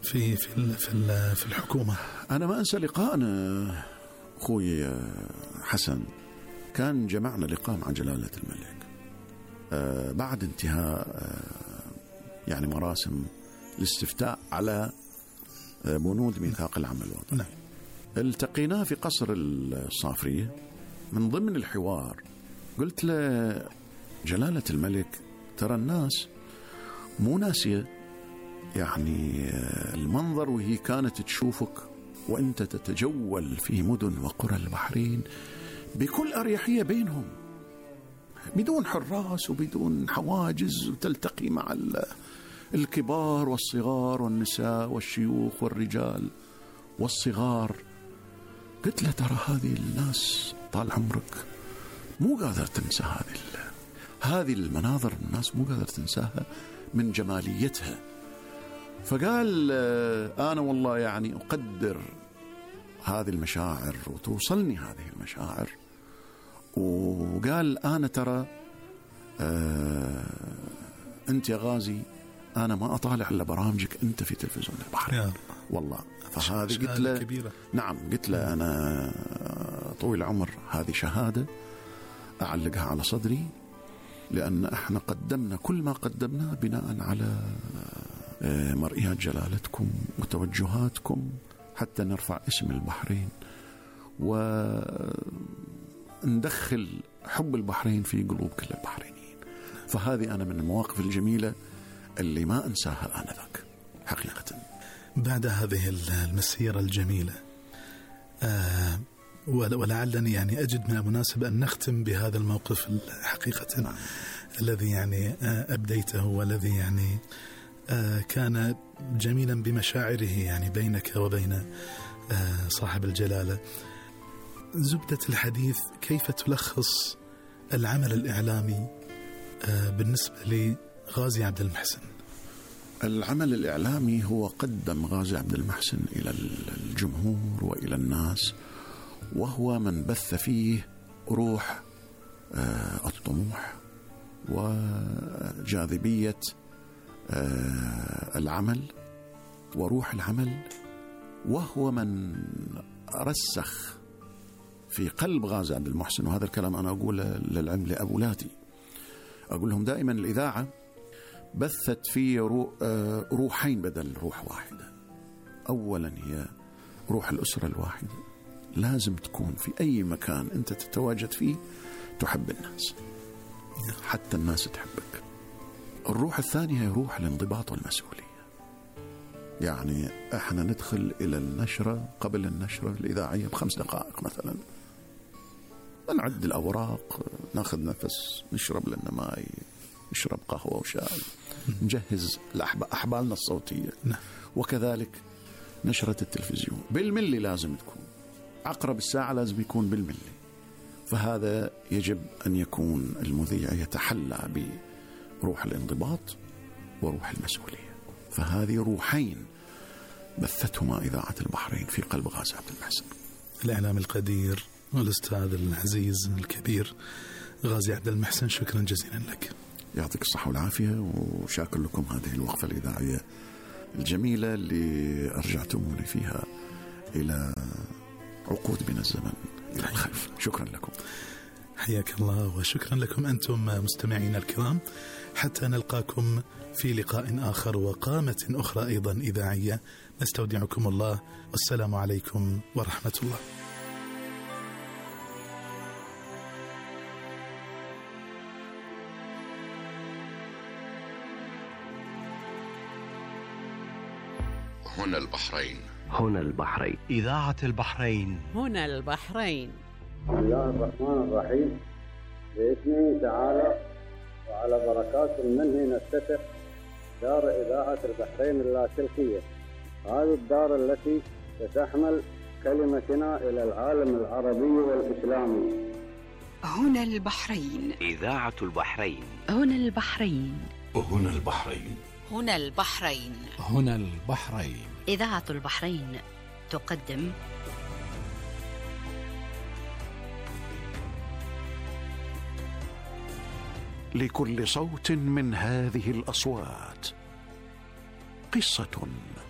في الحكومة. أنا ما أنسى لقاءنا أخوي حسن، كان جمعنا لقاء مع جلالة الملك بعد انتهاء يعني مراسم الاستفتاء على بنود ميثاق العمل الوطني. التقيناه في قصر الصافرية. من ضمن الحوار قلت له جلالة الملك ترى الناس مو ناسية يعني المنظر وهي كانت تشوفك وانت تتجول في مدن وقرى البحرين بكل أريحية بينهم بدون حراس وبدون حواجز، وتلتقي مع الكبار والصغار والنساء والشيوخ والرجال والصغار. قلت له ترى هذه الناس طال عمرك مو قادر تنسى هذه المناظر، الناس مو قادر تنساها من جماليتها. فقال أنا والله يعني أقدر هذه المشاعر وتوصلني هذه المشاعر. وقال أنا ترى أنت يا غازي أنا ما أطالع إلا برامجك أنت في تلفزيون البحرين والله. فهذه قلت له كبيرة. نعم قلت له أنا طويل العمر هذه شهادة أعلقها على صدري، لأن احنا قدمنا كل ما قدمناه بناء على مرئيات جلالتكم وتوجهاتكم حتى نرفع اسم البحرين وندخل حب البحرين في قلوب كل البحرينيين. فهذه أنا من المواقف الجميلة اللي ما أنساها آنذاك حقيقة. بعد هذه المسيرة الجميلة ولعلني يعني أجد من المناسب أن نختم بهذا الموقف حقيقة الذي يعني أبديته والذي يعني كان جميلا بمشاعره يعني بينك وبين صاحب الجلالة. زبدة الحديث كيف تلخص العمل الإعلامي بالنسبة لغازي عبد المحسن؟ العمل الإعلامي هو قدم غازي عبد المحسن إلى الجمهور وإلى الناس، وهو من بث فيه روح الطموح وجاذبية العمل وروح العمل، وهو من رسخ في قلب غازي عبد المحسن. وهذا الكلام أنا أقوله للعلم لأبولاتي، أقول لهم دائما الإذاعة بثت في روحين بدل روح واحدة. أولا هي روح الأسرة الواحدة، لازم تكون في أي مكان أنت تتواجد فيه تحب الناس حتى الناس تحبك. الروح الثانية هي روح الانضباط والمسؤولية. يعني احنا ندخل إلى النشرة قبل النشرة الإذاعية ب5 دقائق مثلا، نعد الأوراق، ناخذ نفس، نشرب لنا ماء، نشرب قهوة وشاي، نجهز أحبالنا الصوتية. وكذلك نشرة التلفزيون بالملي لازم تكون، عقرب الساعة لازم يكون بالملي. فهذا يجب أن يكون المذيع يتحلى بروح الانضباط وروح المسؤولية. فهذه روحين بثتهما إذاعة البحرين في قلب غازي عبد المحسن. الإعلام القدير والأستاذ العزيز الكبير غازي عبد المحسن، شكرا جزيلا لك. يعطيك الصحة والعافية، وشاكر لكم هذه الوقفة الإذاعية الجميلة اللي أرجعتموني فيها إلى عقود من الزمن إلى الخلف. شكرا لكم. حياك الله، وشكرا لكم أنتم مستمعين الكرام. حتى نلقاكم في لقاء آخر وقامة أخرى أيضا إذاعية، نستودعكم الله، والسلام عليكم ورحمة الله. هنا البحرين، هنا البحرين، إذاعة البحرين، هنا البحرين. بسم الله الرحمن الرحيم. باسمه تعالى وعلى بركات منه نفتتح دار إذاعة البحرين اللاسلكية. هذه الدار التي ستحمل كلمتنا إلى العالم العربي والإسلامي. هنا البحرين، إذاعة البحرين، هنا البحرين، هنا البحرين، هنا البحرين، هنا البحرين. إذاعة البحرين تقدم لكل صوت من هذه الأصوات قصة